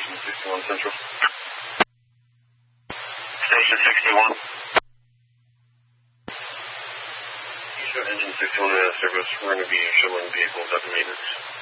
Station 61 Central. Station 61. Engine 61 service. We're going to be shuttling vehicles at the maintenance.